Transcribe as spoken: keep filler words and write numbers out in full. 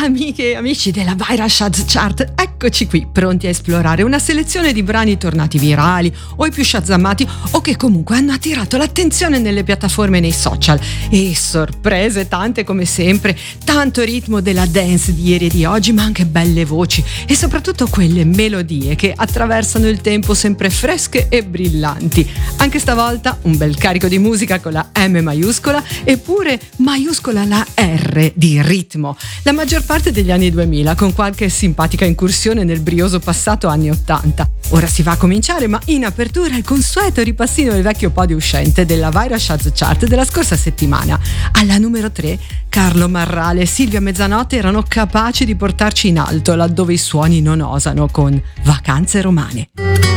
Amiche e amici della Viral Shaz Chart, eccoci qui, pronti a esplorare una selezione di brani tornati virali o i più shazammati o che comunque hanno attirato l'attenzione nelle piattaforme e nei social. E sorprese tante come sempre, tanto ritmo della dance di ieri e di oggi, ma anche belle voci e soprattutto quelle melodie che attraversano il tempo sempre fresche e brillanti. Anche stavolta un bel carico di musica con la M maiuscola eppure maiuscola la R di ritmo. La maggior parte degli anni duemila, con qualche simpatica incursione nel brioso passato anni ottanta. Ora si va a cominciare, ma in apertura il consueto ripassino del vecchio podio uscente della Viral Shaz Chart della scorsa settimana. Alla numero tre, Carlo Marrale e Silvia Mezzanotte erano capaci di portarci in alto laddove i suoni non osano con Vacanze Romane.